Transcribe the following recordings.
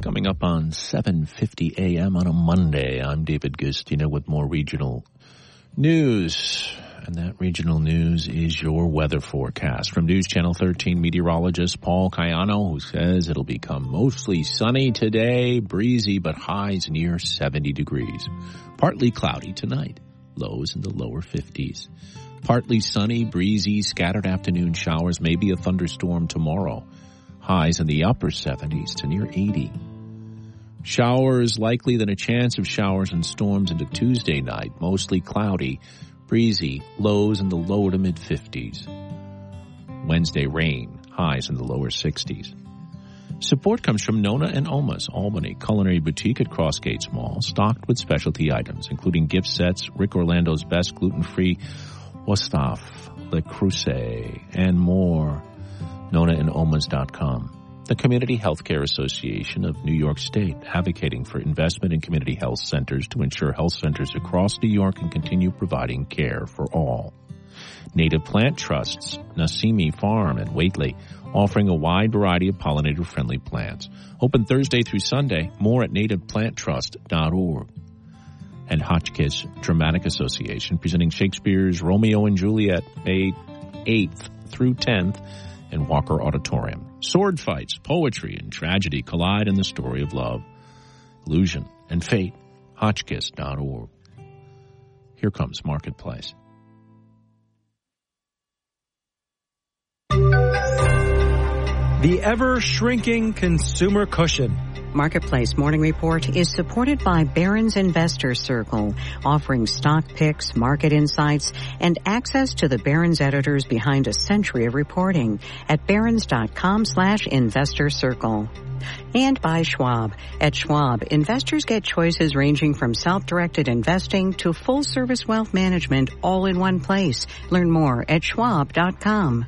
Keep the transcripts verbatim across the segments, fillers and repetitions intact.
Coming up on seven fifty a.m. on a Monday, I'm David Gustina with more regional news. And that regional news is your weather forecast. From News Channel thirteen meteorologist Paul Cayano, who says it'll become mostly sunny today, breezy, but highs near seventy degrees. Partly cloudy tonight, lows in the lower fifties. Partly sunny, breezy, scattered afternoon showers, maybe a thunderstorm tomorrow. Highs in the upper seventies to near eighty. Showers likely, then a chance of showers and storms into Tuesday night. Mostly cloudy, breezy, lows in the lower to mid-fifties. Wednesday rain, highs in the lower sixties. Support comes from Nona and Oma's Albany Culinary Boutique at Crossgates Mall, stocked with specialty items, including gift sets, Rick Orlando's best gluten-free Wastaf, Le Creuset, and more. Nona and Omas dot com. The Community Healthcare Association of New York State, advocating for investment in community health centers to ensure health centers across New York can continue providing care for all. Native Plant Trusts, Nassimi Farm and Whately, offering a wide variety of pollinator-friendly plants. Open Thursday through Sunday. More at native plant trust dot org. And Hotchkiss Dramatic Association, presenting Shakespeare's Romeo and Juliet, May eighth through tenth in Walker Auditorium. Sword fights, poetry, and tragedy collide in the story of love, illusion, and fate. Hotchkiss dot org. Here comes Marketplace. The ever-shrinking consumer cushion. Marketplace Morning Report is supported by Barron's Investor Circle, offering stock picks, market insights, and access to the Barron's editors behind a century of reporting at barrons.com slash investor circle. And by Schwab. At Schwab, investors get choices ranging from self-directed investing to full-service wealth management all in one place. Learn more at schwab dot com.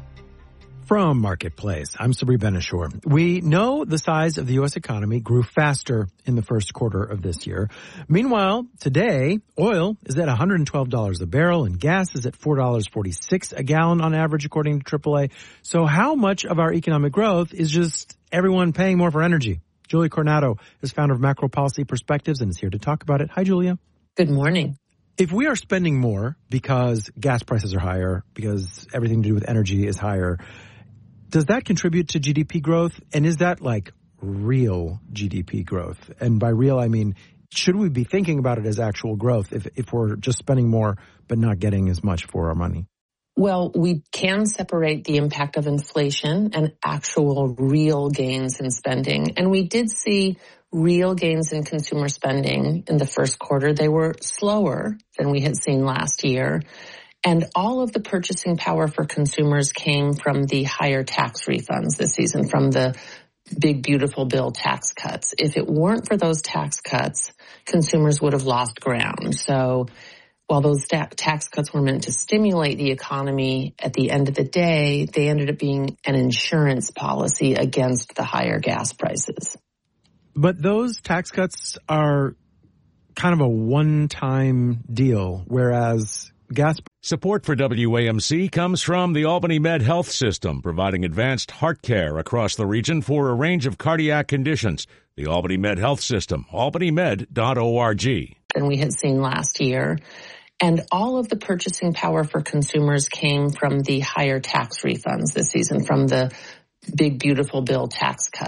From Marketplace, I'm Sabri Benishore. We know the size of the U S economy grew faster in the first quarter of this year. Meanwhile, today, oil is at one hundred twelve dollars a barrel and gas is at four dollars and forty-six cents a gallon on average, according to triple A. So how much of our economic growth is just everyone paying more for energy? Julia Coronado is founder of Macro Policy Perspectives and is here to talk about it. Hi, Julia. Good morning. If we are spending more because gas prices are higher, because everything to do with energy is higher, does that contribute to G D P growth? And is that like real G D P growth? And by real, I mean, should we be thinking about it as actual growth if, if we're just spending more but not getting as much for our money? Well, we can separate the impact of inflation and actual real gains in spending. And we did see real gains in consumer spending in the first quarter. They were slower than we had seen last year. And all of the purchasing power for consumers came from the higher tax refunds this season, from the big, beautiful bill tax cuts. If it weren't for those tax cuts, consumers would have lost ground. So while those ta- tax cuts were meant to stimulate the economy, at the end of the day, they ended up being an insurance policy against the higher gas prices. But those tax cuts are kind of a one-time deal, whereas gas... Support for W A M C comes from the Albany Med Health System, providing advanced heart care across the region for a range of cardiac conditions. The Albany Med Health System, albany med dot org. Than we had seen last year. And all of the purchasing power for consumers came from the higher tax refunds this season, from the big, beautiful bill tax cuts.